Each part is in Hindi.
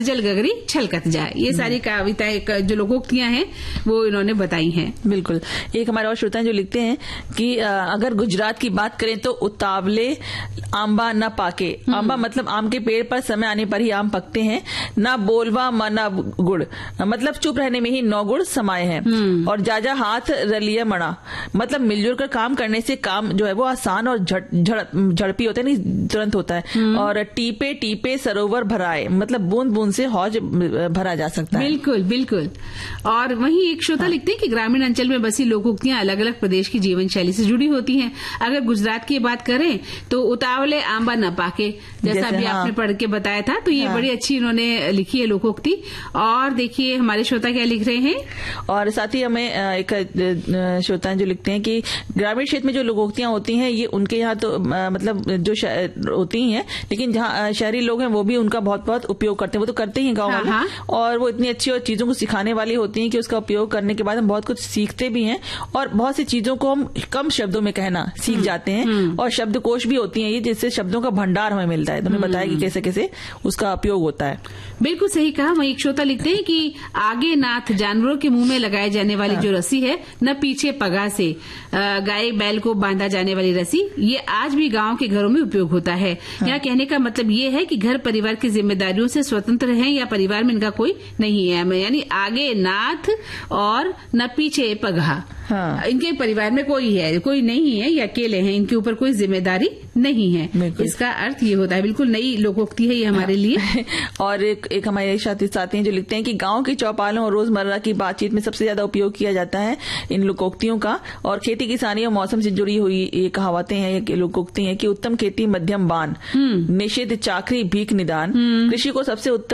जल गगरी छलकत जाए, ये सारी कविताएं जो लोकोक्तियां हैं वो इन्होंने बताई हैं। बिल्कुल। एक हमारे और श्रोता जो लिखते हैं कि अगर गुजरात की बात करें तो उतावले आंबा न पाके, आंबा मतलब आम के पेड़ पर समय आने पर ही आम पकते हैं, ना बोलवा मना गुड़ मतलब चुप रहने में ही 9 गुड़ समाये हैं, और जाजा हाथ रलिया मणा मतलब मिलजुल कर काम करने से काम जो है वो आसान और झड़पी होता है, नहीं तुरंत होता है, और टीपे टीपे सरोवर भराए मतलब बूंद बूंद से हौज भरा जा सकता है। बिल्कुल बिल्कुल। और वहीं एक श्रोता लिखते हैं कि ग्रामीण अंचल में बसी लोकोक्तियां अलग अलग प्रदेश की जीवन शैली से जुड़ी होती हैं। अगर गुजरात की बात करें तो उतावले आंबा न पाके, जैसा अभी आपने पढ़ के बताया था, तो ये बड़ी अच्छी इन्होंने लिखी है लोकोक्ति। और देखिए हमारे श्रोता क्या लिख रहे हैं। और साथ ही हमें एक श्रोता जो लिखते हैं कि ग्रामीण क्षेत्र में जो लोकोक्तियां होती हैं ये उनके यहाँ तो मतलब जो होती हैं, लेकिन जहाँ शहरी लोग हैं वो भी उनका बहुत बहुत उपयोग करते हैं, वो तो करते ही गाँव वाले, और वो इतनी अच्छी और चीजों को सिखाने वाली होती हैं कि उसका उपयोग करने के बाद हम बहुत कुछ सीखते भी हैं, और बहुत सी चीजों को हम कम शब्दों में कहना सीख जाते हैं, और शब्दकोश भी होती है ये, जिससे शब्दों का भंडार हमें मिलता है। तो हमें बताया कि कैसे कैसे उसका उपयोग होता है। बिल्कुल सही कहा। वहीं एक श्रोता लिखते हैं कि आगे नाथ जानवरों के मुंह में लगाए जाने वाली जो रस्सी है, न पीछे पगा से गाय बैल को बांधा जाने वाली रस्सी, ये आज भी गांव के घरों में उपयोग होता है। यहाँ कहने का मतलब ये है कि घर परिवार की जिम्मेदारियों से स्वतंत्र हैं या परिवार में इनका कोई नहीं है, यानी आगे नाथ और न पीछे पगा। इनके परिवार में कोई नहीं है, ये अकेले हैं, इनके ऊपर कोई जिम्मेदारी नहीं है। इसका अर्थ ये होता है। बिल्कुल नई लोकोक्ति है ये हमारे लिए। और एक हमारे साथी हैं जो लिखते हैं कि गांव की चौपालों और रोजमर्रा की बातचीत में सबसे ज्यादा उपयोग किया जाता है इन लोकोक्तियों का, और खेती किसानी और मौसम से जुड़ी हुई ये कहावतें हैं, ये लोकोक्ति हैं कि उत्तम खेती मध्यम बान, निषेध चाकरी भीख निदान, कृषि को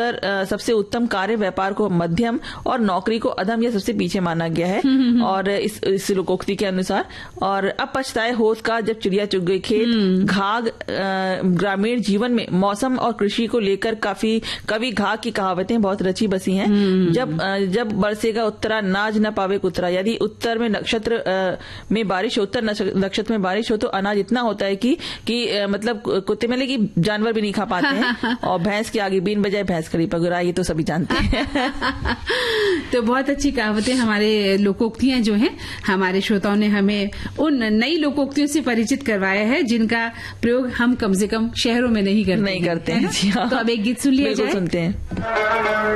सबसे उत्तम कार्य, व्यापार को मध्यम और नौकरी को अधम या सबसे पीछे माना गया है। और इस लोकोक्ति के अनुसार, और अब पछताए होत का जब चिड़िया चुग गई खेत, घाघ ग्रामीण जीवन में मौसम और कृषि को लेकर काफी कवि घाघ की कहावतें बहुत रची बसी हैं। जब बरसेगा उत्तरा नाज न पावे कुतरा, यदि उत्तर में नक्षत्र में बारिश हो, उत्तर नक्षत्र में बारिश हो तो अनाज इतना होता है कि मतलब कुत्ते में लेकिन जानवर भी नहीं खा पाते हैं, और भैंस के आगे बीन बजाए भैंस खड़ी पगुरा, ये तो सभी जानते हैं। तो बहुत अच्छी कहावतें हमारे लोकोक्तियां जो हैं, हमारे श्रोताओं ने हमें उन नई लोकोक्तियों से परिचित करवाया है जिनका प्रयोग हम कम से कम शहरों में नहीं करते हैं। जी हाँ। तो अब एक गीत सुन लिया जाए। सुनते हैं।